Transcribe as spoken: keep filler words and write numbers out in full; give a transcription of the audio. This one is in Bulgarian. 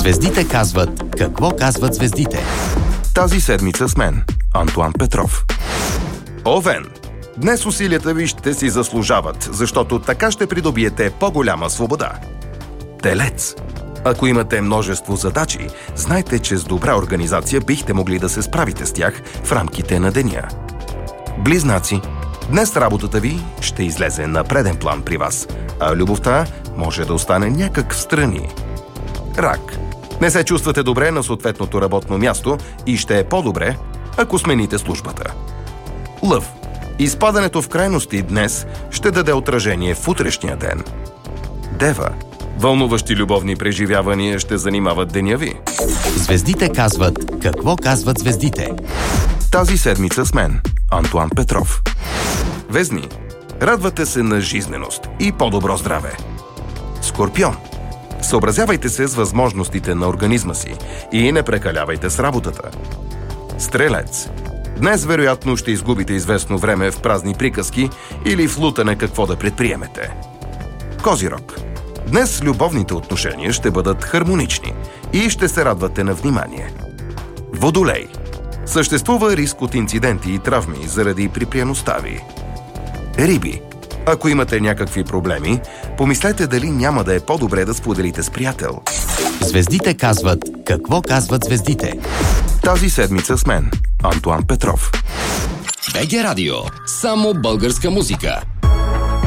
Звездите казват какво казват звездите. Тази седмица с мен, Антуан Петров. Овен! Днес усилията ви ще си заслужават, защото така ще придобиете по-голяма свобода. Телец! Ако имате множество задачи, знайте, че с добра организация бихте могли да се справите с тях в рамките на деня. Близнаци! Днес работата ви ще излезе на преден план при вас, а любовта може да остане някак в страни. Рак! Не се чувствате добре на съответното работно място и ще е по-добре, ако смените службата. Лъв! Изпадането в крайности днес ще даде отражение в утрешния ден. Дева! Вълнуващи любовни преживявания ще занимават деня ви. Звездите казват какво казват звездите. Тази седмица с мен, Антуан Петров. Везни! Радвате се на жизненост и по-добро здраве. Скорпион! Съобразявайте се с възможностите на организма си и не прекалявайте с работата. Стрелец! Днес вероятно ще изгубите известно време в празни приказки или в лутане какво да предприемете. Козирог! Днес любовните отношения ще бъдат хармонични и ще се радвате на внимание. Водолей! Съществува риск от инциденти и травми заради припряността ви. Риби! Ако имате някакви проблеми, помислете дали няма да е по-добре да споделите с приятел. Звездите казват какво казват звездите. Тази седмица с мен, Антуан Петров. БГ Радио. Само българска музика.